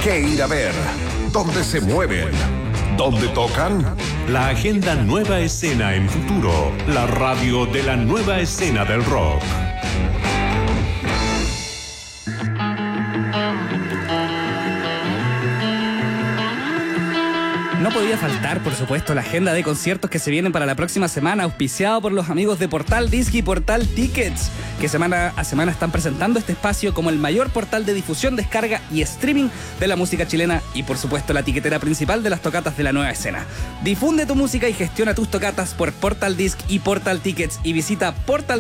qué ir a ver, dónde se mueven, dónde tocan. La agenda Nueva Escena en Futuro, la radio de la nueva escena del rock. No podía faltar, por supuesto, la agenda de conciertos que se vienen para la próxima semana, auspiciado por los amigos de Portal Disc y Portal Tickets, que semana a semana están presentando este espacio como el mayor portal de difusión, descarga y streaming de la música chilena y, por supuesto, la tiquetera principal de las tocatas de la nueva escena. Difunde tu música y gestiona tus tocatas por Portal Disc y Portal Tickets y visita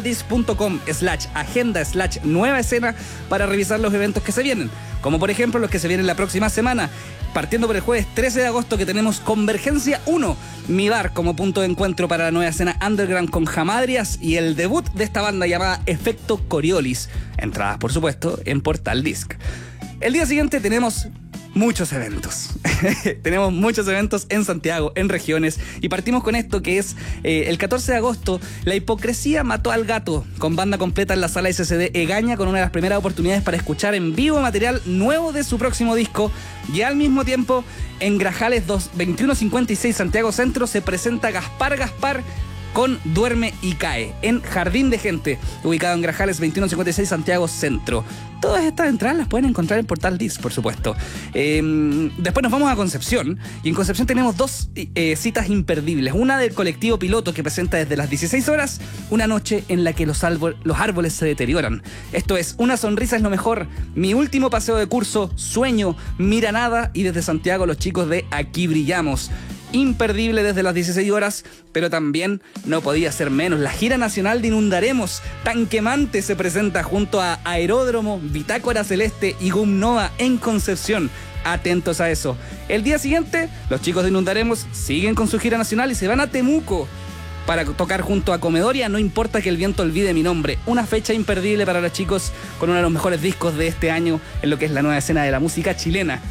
portaldisc.com/agenda/nueva escena para revisar los eventos que se vienen, como por ejemplo los que se vienen la próxima semana. Partiendo por el jueves 13 de agosto que tenemos Convergencia 1, mi bar como punto de encuentro para la nueva escena underground con Jamadrias y el debut de esta banda llamada Efecto Coriolis. Entradas, por supuesto, en Portal Disc. El día siguiente tenemos muchos eventos. Tenemos muchos eventos en Santiago, en regiones, y partimos con esto que es el 14 de agosto, La Hipocresía mató al gato, con banda completa en la sala SCD Egaña, con una de las primeras oportunidades para escuchar en vivo material nuevo de su próximo disco. Y al mismo tiempo, en Grajales 2156 Santiago Centro se presenta Gaspar con Duerme y Cae, en Jardín de Gente, ubicado en Grajales 2156 Santiago Centro. Todas estas entradas las pueden encontrar en Portal Disc, por supuesto. Después nos vamos a Concepción, y en Concepción tenemos dos citas imperdibles. Una del colectivo Piloto, que presenta desde las 16 horas una noche en la que los árboles se deterioran. Esto es Una sonrisa es lo mejor, Mi último paseo de curso, Sueño, Mira nada, y desde Santiago los chicos de Aquí brillamos. Imperdible desde las 16 horas, pero también no podía ser menos. La gira nacional de Inundaremos, Tan Quemante, se presenta junto a Aeródromo, Bitácora Celeste y Gumnova en Concepción. Atentos a eso. El día siguiente, los chicos de Inundaremos siguen con su gira nacional y se van a Temuco para tocar junto a Comedoria, No importa que el viento olvide mi nombre. Una fecha imperdible para los chicos con uno de los mejores discos de este año en lo que es la nueva escena de la música chilena.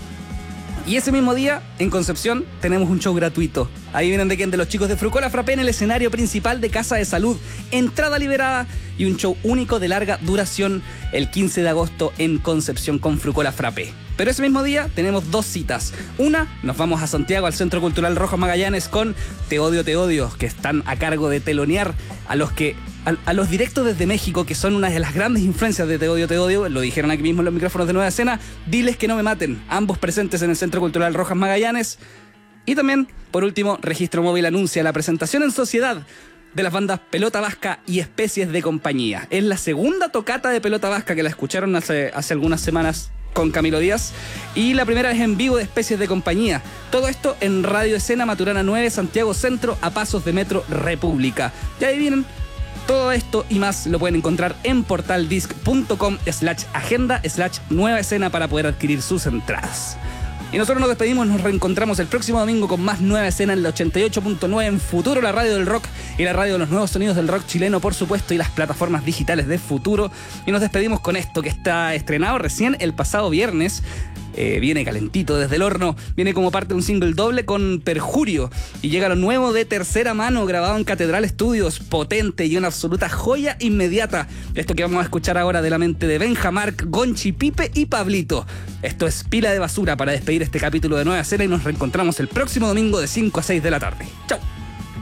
Y ese mismo día, en Concepción, tenemos un show gratuito. Ahí vienen de quién, de los chicos de Frucola Frappé en el escenario principal de Casa de Salud. Entrada liberada y un show único de larga duración el 15 de agosto en Concepción con Frucola Frappé. Pero ese mismo día tenemos dos citas. Una, nos vamos a Santiago, al Centro Cultural Rojas Magallanes, con Te Odio, que están a cargo de telonear a los directos desde México, que son una de las grandes influencias de Te Odio, lo dijeron aquí mismo en los micrófonos de Nueva Escena. Diles que no me maten, ambos presentes en el Centro Cultural Rojas Magallanes. Y también, por último, Registro Móvil anuncia la presentación en sociedad de las bandas Pelota Vasca y Especies de Compañía. Es la segunda tocata de Pelota Vasca, que la escucharon hace algunas semanas con Camilo Díaz, y la primera vez en vivo de Especies de Compañía. Todo esto en Radio Escena Maturana 9, Santiago Centro, a pasos de Metro República. Y ahí vienen. Todo esto y más lo pueden encontrar en portaldisc.com/agenda/nueva escena para poder adquirir sus entradas. Y nosotros nos despedimos, nos reencontramos el próximo domingo con más Nueva Escena en la 88.9 en Futuro, la radio del rock y la radio de los nuevos sonidos del rock chileno, por supuesto, y las plataformas digitales de Futuro. Y nos despedimos con esto que está estrenado recién el pasado viernes. Viene calentito desde el horno, viene como parte de un single doble con Perjurio, y llega lo nuevo de Tercera Mano, grabado en Catedral Studios, potente y una absoluta joya inmediata. Esto que vamos a escuchar ahora de la mente de Benja, Mark, Gonchi, Pipe y Pablito. Esto es Pila de Basura para despedir este capítulo de Nueva Escena, y nos reencontramos el próximo domingo de 5 a 6 de la tarde. ¡Chau!